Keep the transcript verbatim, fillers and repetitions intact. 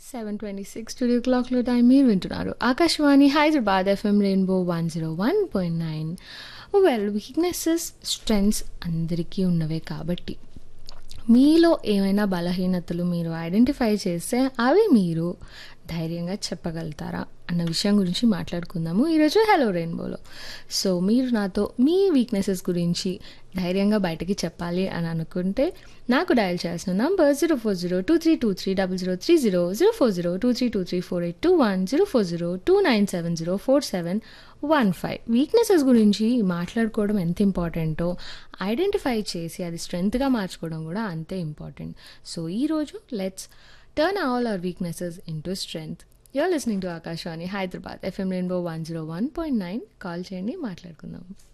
Seven twenty six studio క్లాక్లో time మీరు వింటున్నారు Akashvani Hyderabad FM rainbow one zero one point nine. Well, weaknesses strengths అందరికీ ఉన్నవే కాబట్టి మీలో ఏమైనా బలహీనతలు మీరు ఐడెంటిఫై చేస్తే అవి మీరు ధైర్యంగా చెప్పగలుగుతారా అన్న విషయం గురించి మాట్లాడుకుందాము ఈరోజు హలో రెయిన్బోలో. సో మీరు నాతో మీ వీక్నెసెస్ గురించి ధైర్యంగా బయటకి చెప్పాలి అని అనుకుంటే నాకు డయల్ చేయాల్సిన number zero four zero two three two three double zero three zero zero four zero two three two three four eight two one zero four zero two nine seven zero four seven one five. Weaknesses గురించి మాట్లాడుకోవడం ఎంత ఇంపార్టెంటో identify చేసి అది స్ట్రెంగ్త్గా మార్చుకోవడం కూడా అంతే important. So ఈరోజు let's turn all our weaknesses into strength. You're listening to Akashwani Hyderabad FM rainbow one zero one point nine. Call చేయండి, మాట్లాడుకుందాం.